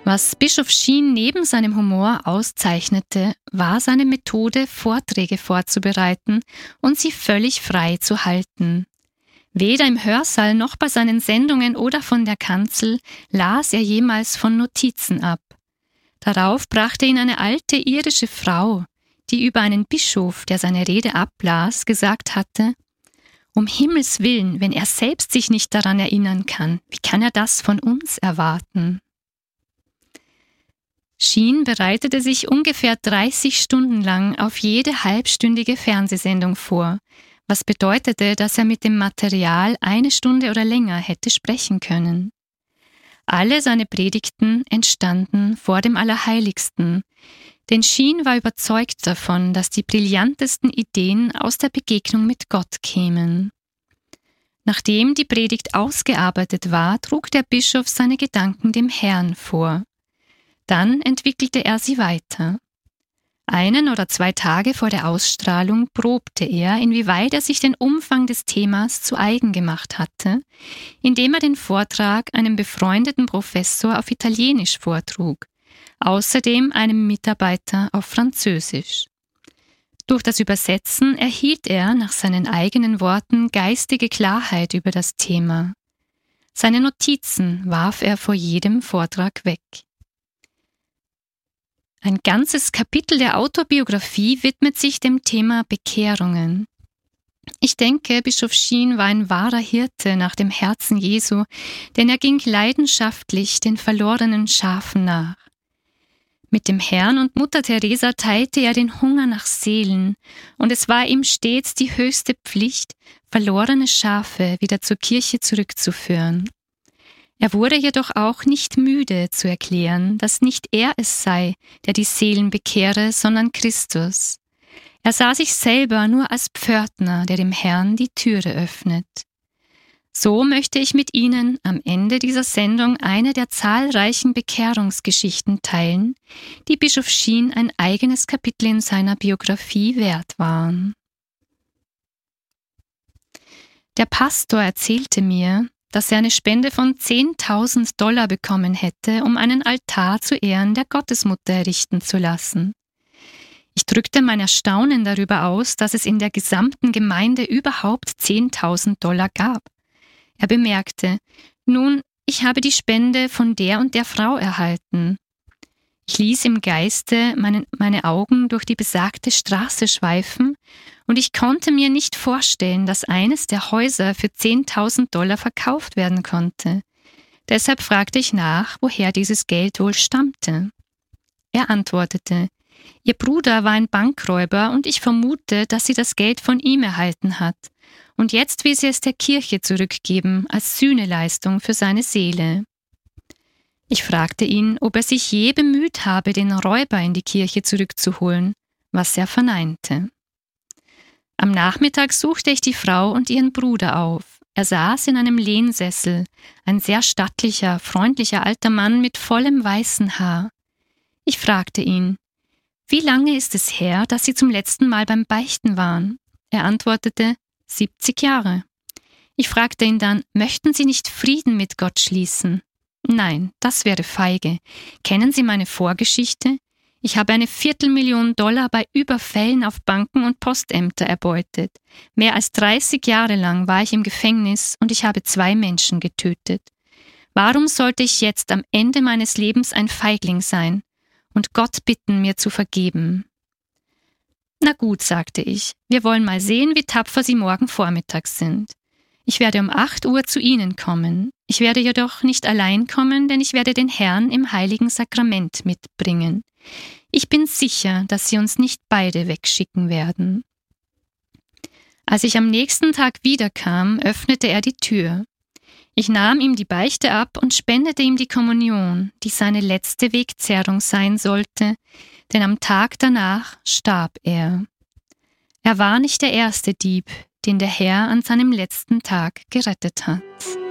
Was Bischof Sheen neben seinem Humor auszeichnete, war seine Methode, Vorträge vorzubereiten und sie völlig frei zu halten. Weder im Hörsaal noch bei seinen Sendungen oder von der Kanzel las er jemals von Notizen ab. Darauf brachte ihn eine alte irische Frau, die über einen Bischof, der seine Rede ablas, gesagt hatte: Um Himmels Willen, wenn er selbst sich nicht daran erinnern kann, wie kann er das von uns erwarten? Sheen bereitete sich ungefähr 30 Stunden lang auf jede halbstündige Fernsehsendung vor, was bedeutete, dass er mit dem Material 1 Stunde oder länger hätte sprechen können. Alle seine Predigten entstanden vor dem Allerheiligsten, denn Sheen war überzeugt davon, dass die brillantesten Ideen aus der Begegnung mit Gott kämen. Nachdem die Predigt ausgearbeitet war, trug der Bischof seine Gedanken dem Herrn vor. Dann entwickelte er sie weiter. 1 oder 2 Tage vor der Ausstrahlung probte er, inwieweit er sich den Umfang des Themas zu eigen gemacht hatte, indem er den Vortrag einem befreundeten Professor auf Italienisch vortrug, außerdem einem Mitarbeiter auf Französisch. Durch das Übersetzen erhielt er, nach seinen eigenen Worten, geistige Klarheit über das Thema. Seine Notizen warf er vor jedem Vortrag weg. Ein ganzes Kapitel der Autobiografie widmet sich dem Thema Bekehrungen. Ich denke, Bischof Sheen war ein wahrer Hirte nach dem Herzen Jesu, denn er ging leidenschaftlich den verlorenen Schafen nach. Mit dem Herrn und Mutter Teresa teilte er den Hunger nach Seelen, und es war ihm stets die höchste Pflicht, verlorene Schafe wieder zur Kirche zurückzuführen. Er wurde jedoch auch nicht müde zu erklären, dass nicht er es sei, der die Seelen bekehre, sondern Christus. Er sah sich selber nur als Pförtner, der dem Herrn die Türe öffnet. So möchte ich mit Ihnen am Ende dieser Sendung eine der zahlreichen Bekehrungsgeschichten teilen, die Bischof Sheen ein eigenes Kapitel in seiner Biografie wert waren. Der Pastor erzählte mir, dass er eine Spende von $10.000 bekommen hätte, um einen Altar zu Ehren der Gottesmutter errichten zu lassen. Ich drückte mein Erstaunen darüber aus, dass es in der gesamten Gemeinde überhaupt $10.000 gab. Er bemerkte: Nun, ich habe die Spende von der und der Frau erhalten. Ich ließ im Geiste meine Augen durch die besagte Straße schweifen und ich konnte mir nicht vorstellen, dass eines der Häuser für $10.000 verkauft werden konnte. Deshalb fragte ich nach, woher dieses Geld wohl stammte. Er antwortete: Ihr Bruder war ein Bankräuber und ich vermute, dass sie das Geld von ihm erhalten hat. Und jetzt will sie es der Kirche zurückgeben, als Sühneleistung für seine Seele. Ich fragte ihn, ob er sich je bemüht habe, den Räuber in die Kirche zurückzuholen, was er verneinte. Am Nachmittag suchte ich die Frau und ihren Bruder auf. Er saß in einem Lehnsessel, ein sehr stattlicher, freundlicher alter Mann mit vollem weißen Haar. Ich fragte ihn: Wie lange ist es her, dass Sie zum letzten Mal beim Beichten waren? Er antwortete: 70 Jahre. Ich fragte ihn dann: Möchten Sie nicht Frieden mit Gott schließen? Nein, das wäre feige. Kennen Sie meine Vorgeschichte? Ich habe eine $250.000 bei Überfällen auf Banken und Postämter erbeutet. Mehr als 30 Jahre lang war ich im Gefängnis und ich habe 2 Menschen getötet. Warum sollte ich jetzt am Ende meines Lebens ein Feigling sein und Gott bitten, mir zu vergeben? Na gut, sagte ich, wir wollen mal sehen, wie tapfer Sie morgen Vormittag sind. Ich werde um 8 Uhr zu Ihnen kommen. Ich werde jedoch nicht allein kommen, denn ich werde den Herrn im heiligen Sakrament mitbringen. Ich bin sicher, dass Sie uns nicht beide wegschicken werden. Als ich am nächsten Tag wiederkam, öffnete er die Tür. Ich nahm ihm die Beichte ab und spendete ihm die Kommunion, die seine letzte Wegzehrung sein sollte, denn am Tag danach starb er. Er war nicht der erste Dieb, den der Herr an seinem letzten Tag gerettet hat.